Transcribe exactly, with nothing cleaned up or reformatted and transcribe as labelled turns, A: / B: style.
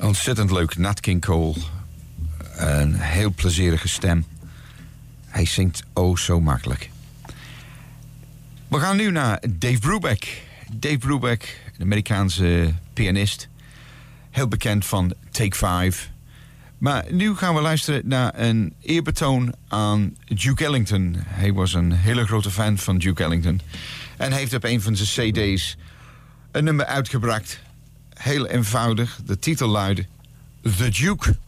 A: Ontzettend leuk, Nat King Cole. Een heel plezierige stem. Hij zingt oh zo makkelijk. We gaan nu naar Dave Brubeck. Dave Brubeck, een Amerikaanse pianist. Heel bekend van Take Five. Maar nu gaan we luisteren naar een eerbetoon aan Duke Ellington. Hij was een hele grote fan van Duke Ellington. En heeft op een van zijn cd's een nummer uitgebracht. Heel eenvoudig. De titel luidde The Duke.